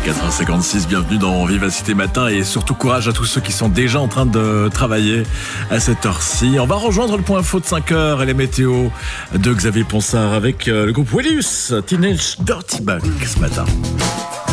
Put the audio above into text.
4h56, bienvenue dans Vivacité Matin et surtout courage à tous ceux qui sont déjà en train de travailler à cette heure-ci. On va rejoindre le point info de 5h et les météos de Xavier Ponsard avec le groupe Wellus, Teenage Dirty Bag ce matin.